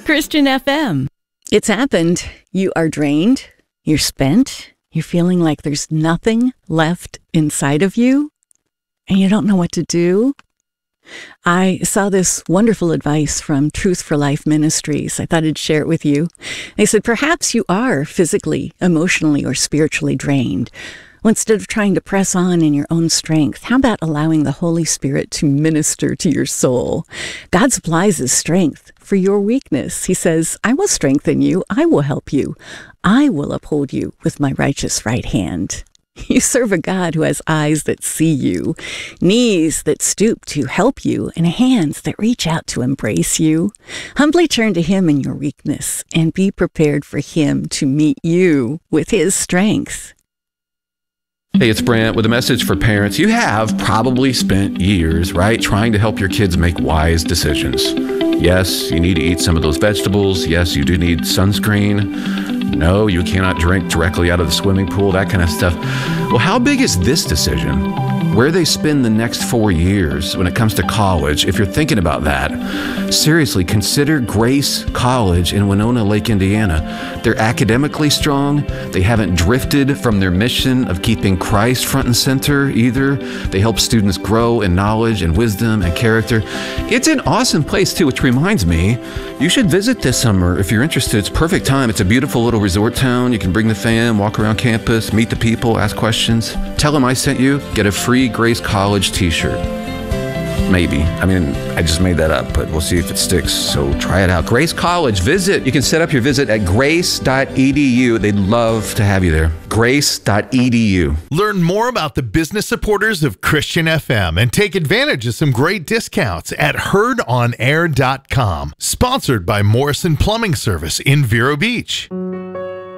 Christian FM. It's happened. You are drained. You're spent. You're feeling like there's nothing left inside of you, and you don't know what to do. I saw this wonderful advice from Truth for Life Ministries. I thought I'd share it with you. They said, perhaps you are physically, emotionally, or spiritually drained. Well, instead of trying to press on in your own strength, how about allowing the Holy Spirit to minister to your soul? God supplies His strength for your weakness. He says, I will strengthen you. I will help you. I will uphold you with my righteous right hand. You serve a God who has eyes that see you, knees that stoop to help you, and hands that reach out to embrace you. Humbly turn to Him in your weakness and be prepared for Him to meet you with His strength. Hey, it's Brant with a message for parents. You have probably spent years, right, trying to help your kids make wise decisions. Yes, you need to eat some of those vegetables. Yes, you do need sunscreen. No, you cannot drink directly out of the swimming pool, that kind of stuff. Well, how big is this decision? Where they spend the next 4 years when it comes to college, if you're thinking about that, seriously, consider Grace College in Winona Lake, Indiana. They're academically strong. They haven't drifted from their mission of keeping Christ front and center either. They help students grow in knowledge and wisdom and character. It's an awesome place too, which reminds me, you should visit this summer if you're interested. It's perfect time. It's a beautiful little resort town. You can bring the fam, walk around campus, meet the people, ask questions. Tell them I sent you. Get a free Grace College t-shirt. Maybe. I mean, I just made that up, but we'll see if it sticks. So try it out. Grace College, visit. You can set up your visit at grace.edu. They'd love to have you there. Grace.edu. Learn more about the business supporters of Christian FM and take advantage of some great discounts at heardonair.com. Sponsored by Morrison Plumbing Service in Vero Beach.